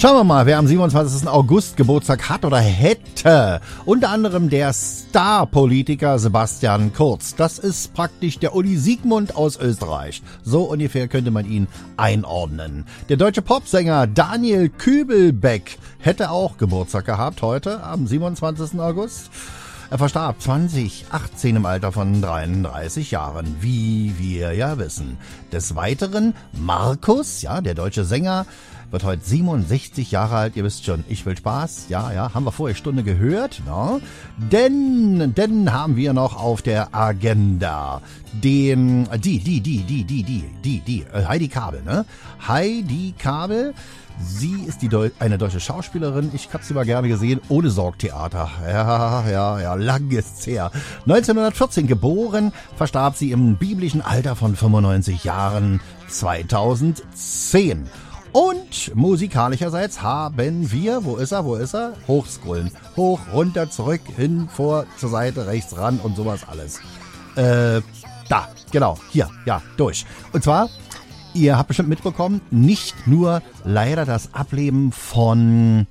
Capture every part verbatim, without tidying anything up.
Schauen wir mal, wer am siebenundzwanzigsten August Geburtstag hat oder hätte. Unter anderem der Star-Politiker Sebastian Kurz. Das ist praktisch der Uli Siegmund aus Österreich. So ungefähr könnte man ihn einordnen. Der deutsche Popsänger Daniel Kübelbeck hätte auch Geburtstag gehabt heute am siebenundzwanzigsten August. Er verstarb zwanzig achtzehn im Alter von dreiunddreißig Jahren, wie wir ja wissen. Des Weiteren Markus, ja, der deutsche Sänger, wird heute siebenundsechzig Jahre alt. Ihr wisst schon, ich will Spaß. Ja, ja, haben wir vorher Stunde gehört. No? Denn, denn haben wir noch auf der Agenda den, die, die, die, die, die, die, die, die, äh, Heidi Kabel, ne? Heidi Kabel. Sie ist die Deu- eine deutsche Schauspielerin. Ich habe sie mal gerne gesehen, ohne Sorgtheater. Ja, ja, ja, lang ist's her. neunzehnhundertvierzehn geboren, verstarb sie im biblischen Alter von fünfundneunzig Jahren zweitausendzehn. Und musikalischerseits haben wir, wo ist er, wo ist er? Hochscrollen. Hoch, runter, zurück, hin, vor, zur Seite, rechts, ran und sowas alles. Äh, da, genau, hier, ja, durch. Und zwar, ihr habt bestimmt mitbekommen, nicht nur leider das Ableben von...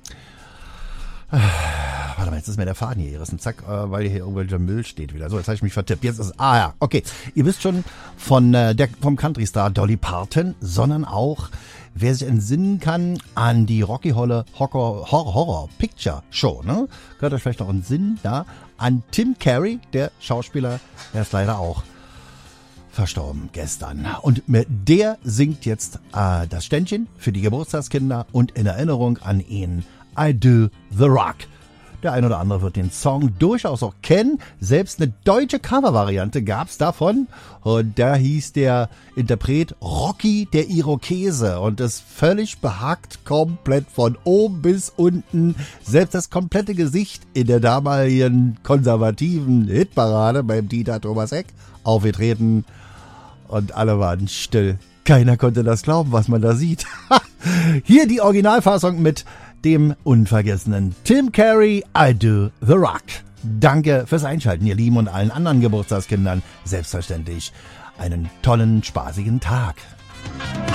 Äh, warte mal, jetzt ist mir der Faden hier gerissen. Zack, äh, weil hier irgendwelcher Müll steht wieder. So, jetzt habe ich mich vertippt. Jetzt ist... Ah ja, okay. Ihr wisst schon von äh, der vom Country-Star Dolly Parton, sondern auch... Wer sich entsinnen kann an die Rocky Horror, Horror, Horror Picture Show, ne? Gehört euch vielleicht noch in Sinn, ja? An Tim Curry, der Schauspieler, der ist leider auch verstorben gestern. Und der singt jetzt äh, das Ständchen für die Geburtstagskinder und in Erinnerung an ihn I Do The Rock. Der ein oder andere wird den Song durchaus auch kennen. Selbst eine deutsche Covervariante gab's davon. Und da hieß der Interpret Rocky der Irokese. Und ist völlig behackt, komplett von oben bis unten. Selbst das komplette Gesicht in der damaligen konservativen Hitparade beim Dieter Thomas Heck aufgetreten. Und alle waren still. Keiner konnte das glauben, was man da sieht. Hier die Originalfassung mit dem unvergessenen Tim Curry, I Do The Rock. Danke fürs Einschalten, ihr Lieben, und allen anderen Geburtstagskindern selbstverständlich einen tollen, spaßigen Tag.